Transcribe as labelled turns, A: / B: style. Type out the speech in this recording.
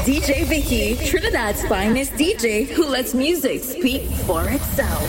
A: DJ Vicky, Trinidad's finest DJ who lets music speak for itself.